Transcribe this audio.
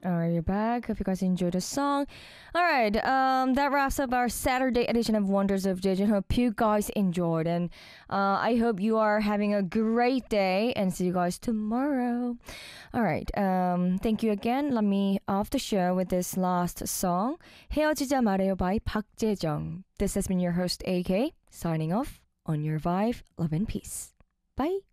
Alright, you're back. Hope you guys enjoyed the song. Alright, that wraps up our Saturday edition of Wonders of Digit. Hope you guys enjoyed, and I hope you are having a great day, and see you guys tomorrow. Alright, thank you again. Let me off the show with this last song. 헤어지자 말해요 by 박재정. This has been your host AK, signing off on your vibe, love and peace. Bye.